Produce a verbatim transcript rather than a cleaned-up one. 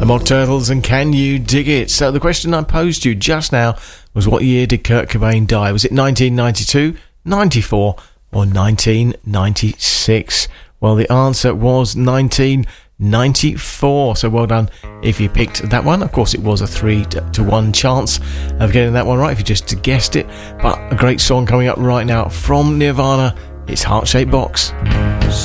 The Mock Turtles and Can You Dig It? So the question I posed you just now was, what year did Kurt Cobain die? Was it nineteen ninety-two, ninety-four or nineteen ninety-six? Well, the answer was nineteen ninety-four. So well done if you picked that one. Of course, it was a three to one chance of getting that one right if you just guessed it. But a great song coming up right now from Nirvana. It's Heart Shaped Box.